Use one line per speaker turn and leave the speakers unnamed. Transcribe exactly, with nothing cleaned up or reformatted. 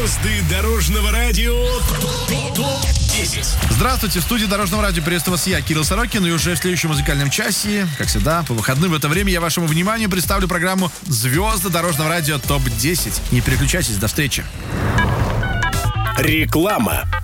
Звезды дорожного радио ТОП десять.
Здравствуйте, в студии Дорожного радио приветствую вас я, Кирилл Сорокин. И уже в следующем музыкальном часе, как всегда, по выходным в это время я вашему вниманию представлю программу «Звезды дорожного радио ТОП десять». Не переключайтесь, до встречи.
Реклама.